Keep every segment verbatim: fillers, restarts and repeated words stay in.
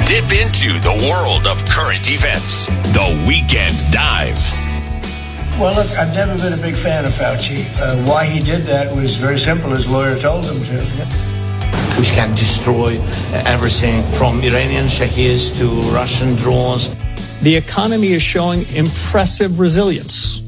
Dip into the world of current events. The Weekend Dive. Well, look, I've never been a big fan of Fauci. Uh, why he did that was very simple. His lawyer told him to. Yeah. Which can destroy everything from Iranian Shaheeds to Russian drones. The economy is showing impressive resilience.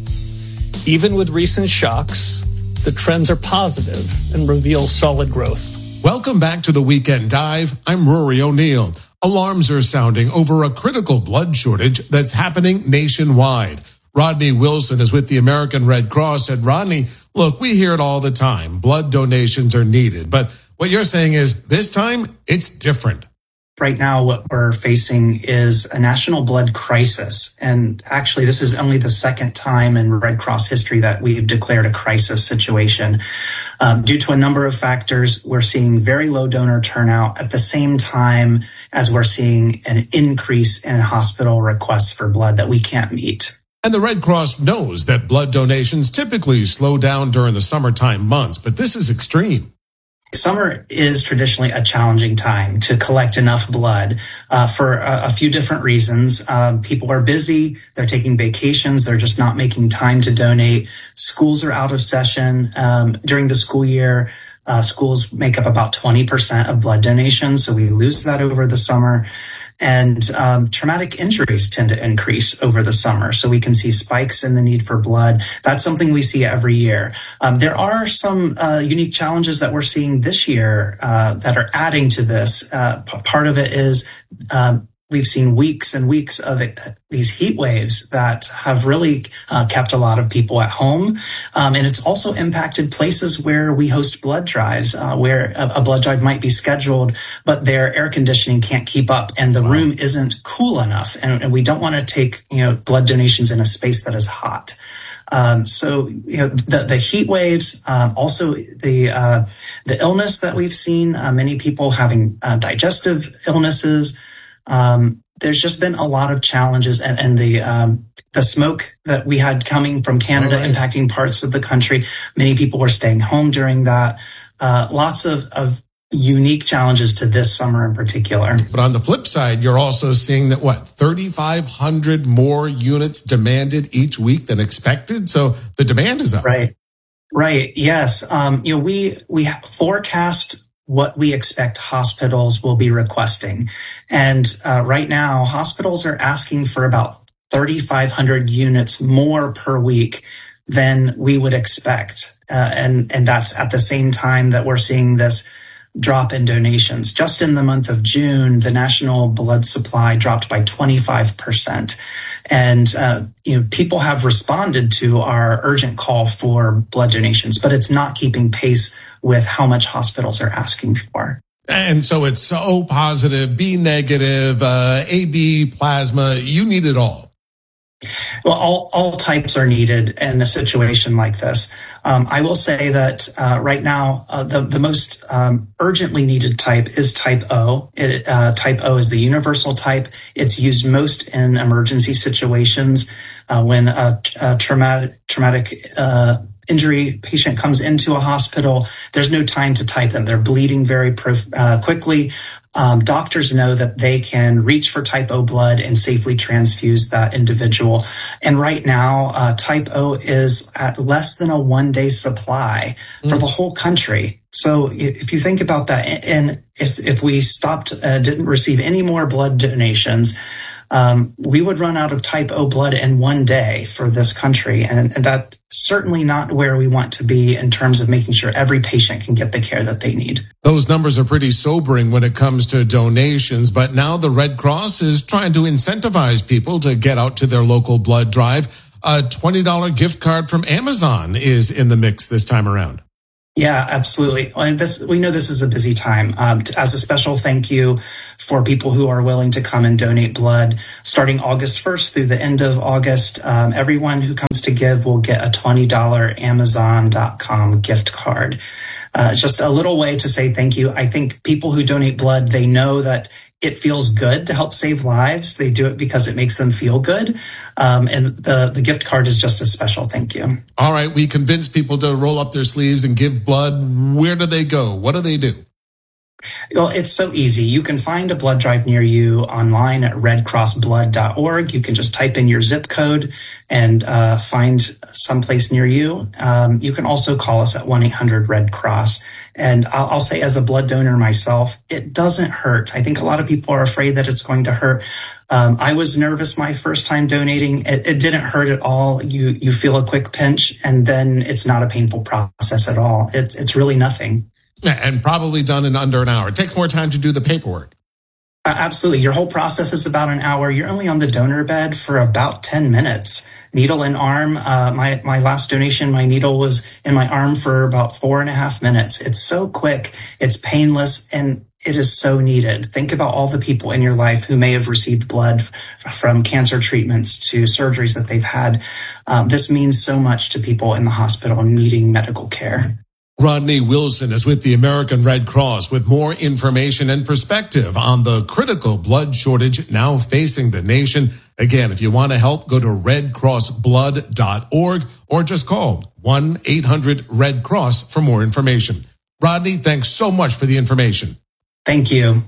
Even with recent shocks, the trends are positive and reveal solid growth. Welcome back to the Weekend Dive. I'm Rory O'Neill. Alarms are sounding over a critical blood shortage that's happening nationwide. Rodney Wilson is with the American Red Cross. Said, Rodney, look, we hear it all the time. Blood donations are needed. But what you're saying is this time it's different. Right now, what we're facing is a national blood crisis. And actually, this is only the second time in Red Cross history that we've declared a crisis situation. Um, due to a number of factors, we're seeing very low donor turnout at the same time as we're seeing an increase in hospital requests for blood that we can't meet. And the Red Cross knows that blood donations typically slow down during the summertime months, but this is extreme. Summer is traditionally a challenging time to collect enough blood uh, for a, a few different reasons. Uh, people are busy, they're taking vacations, they're just not making time to donate. Schools are out of session. Um, during the school year, uh, schools make up about twenty percent of blood donations, so we lose that over the summer. And um, traumatic injuries tend to increase over the summer. So we can see spikes in the need for blood. That's something we see every year. Um, there are some uh, unique challenges that we're seeing this year uh, that are adding to this. Uh, p- part of it is um, we've seen weeks and weeks of it, these heat waves that have really uh, kept a lot of people at home. Um, and it's also impacted places where we host blood drives, uh, where a, a blood drive might be scheduled, but their air conditioning can't keep up and the room isn't cool enough. And, and we don't want to take, you know, blood donations in a space that is hot. Um, so, you know, the, the heat waves, um, also the, uh, the illness that we've seen, uh, many people having uh, digestive illnesses. Um, there's just been a lot of challenges, and, and the um, the smoke that we had coming from Canada right. impacting parts of the country. Many people were staying home during that. Uh, lots of, of unique challenges to this summer in particular. But on the flip side, you're also seeing that, what, thirty-five hundred more units demanded each week than expected? So the demand is up. Right. Right. Yes. Um, you know, we we forecast what we expect hospitals will be requesting. And uh, right now, hospitals are asking for about thirty-five hundred units more per week than we would expect. Uh, and, and that's at the same time that we're seeing this drop in donations. Just in the month of June, the national blood supply dropped by twenty-five percent. And, uh, you know, people have responded to our urgent call for blood donations, but it's not keeping pace with how much hospitals are asking for. And so it's O positive, B negative, uh, A B plasma, you need it all. Well, all, all types are needed in a situation like this. Um, I will say that uh, right now, uh, the, the most um, urgently needed type is type O. It, uh, type O is the universal type. It's used most in emergency situations uh, when a, a traumatic, traumatic uh, injury patient comes into a hospital. There's no time to type them. They're bleeding very uh, quickly. Um, doctors know that they can reach for type O blood and safely transfuse that individual. And right now, uh, type O is at less than a one-day supply mm. for the whole country. So if you think about that, and if if we stopped, uh, didn't receive any more blood donations, Um, we would run out of type O blood in one day for this country. And, and that's certainly not where we want to be in terms of making sure every patient can get the care that they need. Those numbers are pretty sobering when it comes to donations. But now the Red Cross is trying to incentivize people to get out to their local blood drive. A twenty dollars gift card from Amazon is in the mix this time around. Yeah, absolutely. And this, we know this is a busy time. Um, as a special thank you for people who are willing to come and donate blood, starting August first through the end of August, um, everyone who comes to give will get a twenty dollars Amazon dot com gift card. Uh, just a little way to say thank you. I think people who donate blood, they know that it feels good to help save lives. They do it because it makes them feel good. Um, and the, the gift card is just a special thank you. All right. We convince people to roll up their sleeves and give blood. Where do they go? What do they do? Well, it's so easy. You can find a blood drive near you online at red cross blood dot org. You can just type in your zip code and uh, find someplace near you. Um, you can also call us at one eight hundred red cross. And I'll, I'll say, as a blood donor myself, it doesn't hurt. I think a lot of people are afraid that it's going to hurt. Um, I was nervous my first time donating. It, it didn't hurt at all. You you feel a quick pinch, and then it's not a painful process at all. It's it's really nothing. And probably done in under an hour. It takes more time to do the paperwork. Uh, absolutely. Your whole process is about an hour. You're only on the donor bed for about ten minutes. Needle and arm. Uh, my, my last donation, my needle was in my arm for about four and a half minutes. It's so quick. It's painless, and it is so needed. Think about all the people in your life who may have received blood from cancer treatments to surgeries that they've had. Um, this means so much to people in the hospital needing medical care. Rodney Wilson is with the American Red Cross with more information and perspective on the critical blood shortage now facing the nation. Again, if you want to help, go to red cross blood dot org or just call one eight hundred red cross for more information. Rodney, thanks so much for the information. Thank you.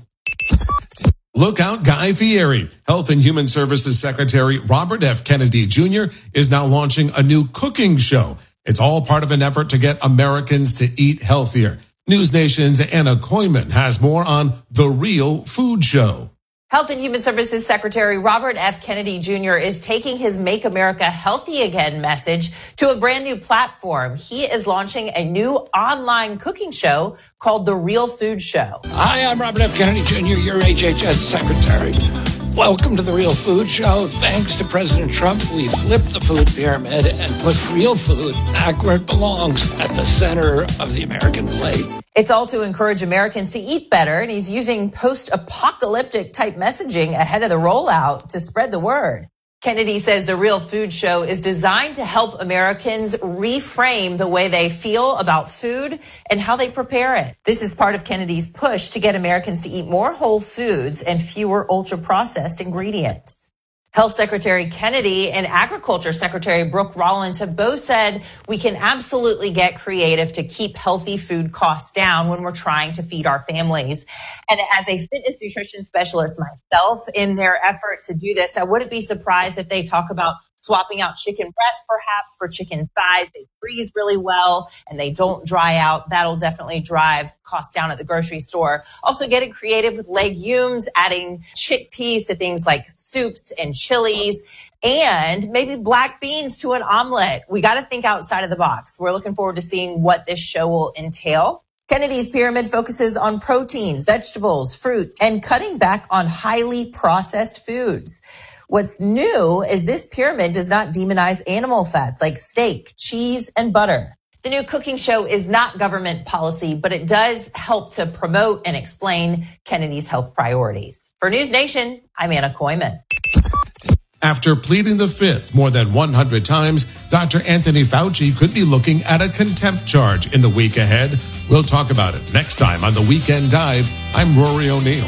Look out, Guy Fieri. Health and Human Services Secretary Robert F. Kennedy Junior is now launching a new cooking show. It's all part of an effort to get Americans to eat healthier. News Nation's Anna Koyman has more on The Real Food Show. Health and Human Services Secretary Robert F. Kennedy Junior is taking his Make America Healthy Again message to a brand new platform. He is launching a new online cooking show called The Real Food Show. Hi, I'm Robert F. Kennedy Junior, your H H S Secretary. Welcome to The Real Food Show. Thanks to President Trump, we flipped the food pyramid and put real food back where it belongs, at the center of the American plate. It's all to encourage Americans to eat better, and he's using post-apocalyptic type messaging ahead of the rollout to spread the word. Kennedy says The Real Food Show is designed to help Americans reframe the way they feel about food and how they prepare it. This is part of Kennedy's push to get Americans to eat more whole foods and fewer ultra-processed ingredients. Health Secretary Kennedy and Agriculture Secretary Brooke Rollins have both said we can absolutely get creative to keep healthy food costs down when we're trying to feed our families. And as a fitness nutrition specialist myself, in their effort to do this, I wouldn't be surprised if they talk about swapping out chicken breasts perhaps for chicken thighs. They freeze really well and they don't dry out. That'll definitely drive costs down at the grocery store. Also getting creative with legumes, adding chickpeas to things like soups and chilies, and maybe black beans to an omelet. We got to think outside of the box. We're looking forward to seeing what this show will entail. Kennedy's pyramid focuses on proteins, vegetables, fruits, and cutting back on highly processed foods. What's new is this pyramid does not demonize animal fats like steak, cheese, and butter. The new cooking show is not government policy, but it does help to promote and explain Kennedy's health priorities. For News Nation, I'm Anna Koyman. After pleading the fifth more than one hundred times, Doctor Anthony Fauci could be looking at a contempt charge in the week ahead. We'll talk about it next time on The Weekend Dive. I'm Rory O'Neill.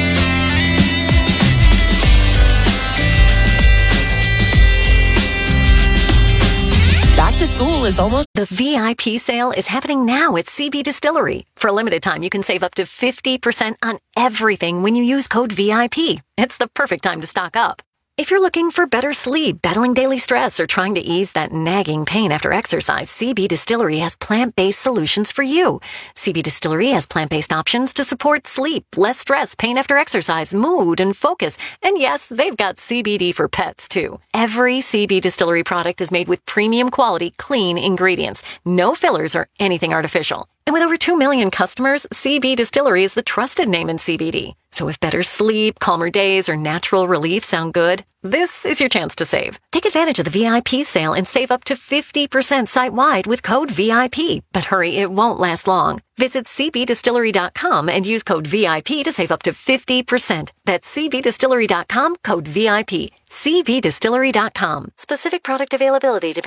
Back to school is almost... The V I P sale is happening now at C B Distillery. For a limited time, you can save up to fifty percent on everything when you use code V I P. It's the perfect time to stock up. If you're looking for better sleep, battling daily stress, or trying to ease that nagging pain after exercise, C B Distillery has plant-based solutions for you. C B Distillery has plant-based options to support sleep, less stress, pain after exercise, mood, and focus. And yes, they've got C B D for pets, too. Every C B Distillery product is made with premium quality, clean ingredients. No fillers or anything artificial. And with over two million customers, C B Distillery is the trusted name in C B D. So if better sleep, calmer days, or natural relief sound good, this is your chance to save. Take advantage of the V I P sale and save up to fifty percent site-wide with code V I P. But hurry, it won't last long. Visit C B distillery dot com and use code V I P to save up to fifty percent. That's C B distillery dot com, code V I P. C B distillery dot com. Specific product availability depends.